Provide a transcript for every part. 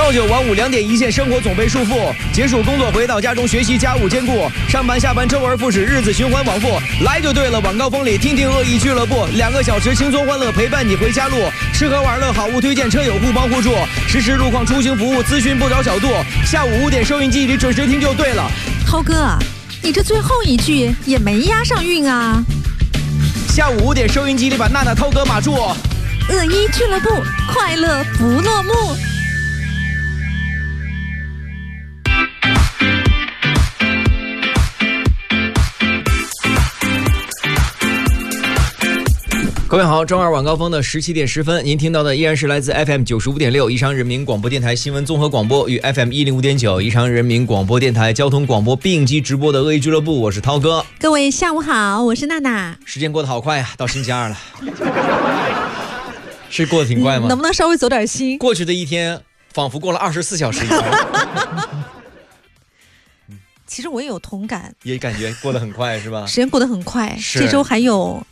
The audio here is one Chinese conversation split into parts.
朝九晚五2点一线，生活总被束缚。结束工作回到家中，学习家务兼顾，上班下班周而复始，日子循环往复。来就对了，晚高峰里听听恶意俱乐部，2个小时轻松欢乐陪伴你回家路。吃喝玩乐好物推荐，车友互帮互助，实时路况出行服务，咨询不着小度。下午5点收音机里准时听就对了。 涛哥，你这最后一句也没押上韵啊。 下午5点收音机里把娜娜、涛哥码住。 恶意俱乐部，快乐不落幕。 各位好，周二晚高峰的17点10分，您听到的依然是来自 FM 95.6宜昌人民广播电台新闻综合广播与 FM 105.9宜昌人民广播电台交通广播并机直播的恶意俱乐部，我是涛哥。 各位下午好，我是娜娜。 时间过得好快呀，到星期二了。是过得挺快吗？ 能不能稍微走点心？ 过去的一天仿佛过了24小时一样。 其实我也有同感， 也感觉过得很快是吧？ 时间过得很快，这周还有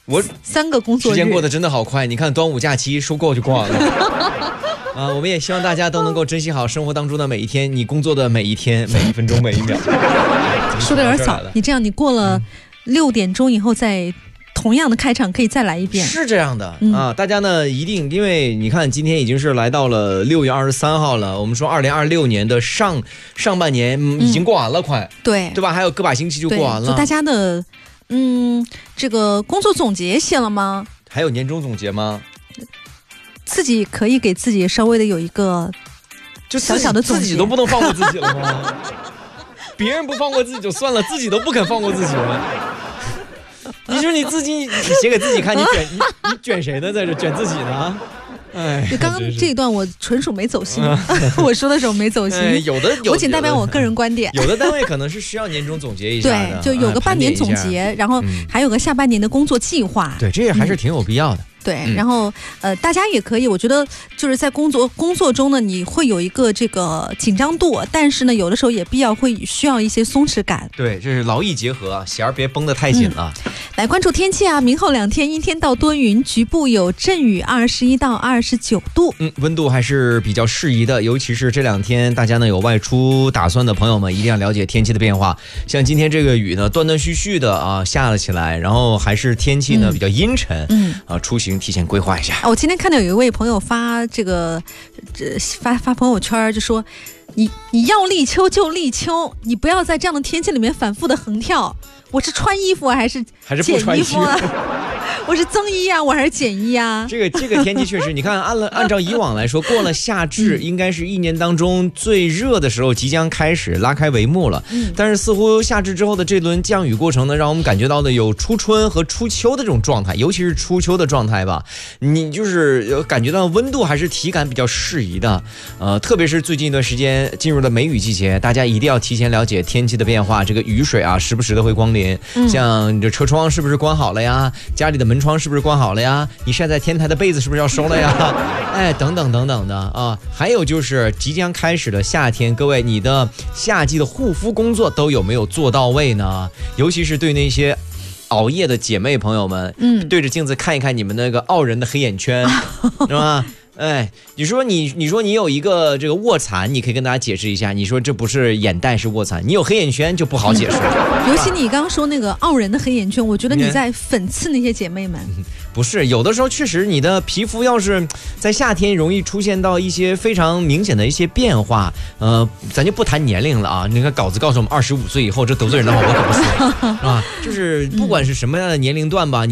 3个工作日， 时间过得真的好快。你看端午假期说过就过了。我们也希望大家都能够珍惜好生活当中的每一天，你工作的每一天，每1分钟，每1秒。 说的有点早，你这样你过了6点钟以后再同样的开场可以再来一遍。 是这样的大家呢一定，因为你看今天已经是来到了6月23号了，我们说2026年的上半年已经过完了，快对吧？还有个把星期就过完了。 就大家的这个工作总结写了吗？ 还有年终总结吗？ 自己可以给自己稍微的有一个就小小的总结。 自己都不能放过自己了吗？别人不放过自己就算了，自己都不肯放过自己了。你说你自己，你写给自己看，你卷谁呢？在这卷自己呢？哎， 刚刚这一段我纯属没走心，我说的时候没走心。我仅代表我个人观点。 有的单位可能是需要年终总结一下的， 对，就有个半年总结，然后还有个下半年的工作计划。 对，这也还是挺有必要的。 对，然后大家也可以，我觉得就是在工作中呢，你会有一个这个紧张度，但是呢，有的时候也需要一些松弛感。 对，这是劳逸结合，弦儿别绷得太紧了。 来关注天气啊，明后2天阴天到多云，局部有阵雨，21到29度。 温度还是比较适宜的，尤其是这2天，大家呢有外出打算的朋友们，一定要了解天气的变化。像今天这个雨呢，断断续续的下了起来，然后还是天气呢比较阴沉，出行提前规划一下。 我今天看到有一位朋友发发朋友圈，就说你要立秋就立秋，你不要在这样的天气里面反复的横跳。我是穿衣服还是减衣服啊？我是增衣啊，我还是减衣啊？ 这个天气确实，你看按照以往来说，过了夏至，应该是1年当中最热的时候即将开始拉开帷幕了。但是似乎夏至之后的这轮降雨过程呢，让我们感觉到的有初春和初秋的这种状态，尤其是初秋的状态吧。你就是感觉到温度还是体感比较适宜的。特别是最近一段时间进入了梅雨季节，大家一定要提前了解天气的变化。这个雨水啊，时不时的会光临。像你这车窗是不是关好了呀？家里的门窗是不是关好了呀？你晒在天台的被子是不是要收了呀？等等等等的啊！还有就是即将开始的夏天，各位你的夏季的护肤工作都有没有做到位呢？尤其是对那些熬夜的姐妹朋友们，对着镜子看一看你们那个傲人的黑眼圈，是吧？你说你有一个这个卧蚕，你可以跟大家解释一下。你说这不是眼袋是卧蚕，你有黑眼圈就不好解释了。 尤其你刚刚说那个傲人的黑眼圈，我觉得你在讽刺那些姐妹们。 不是，有的时候确实你的皮肤要是在夏天容易出现到一些非常明显的一些变化，咱就不谈年龄了啊。那个稿子告诉我们25岁以后这得罪人的话我可不说，是吧？就是不管是什么样的年龄段吧。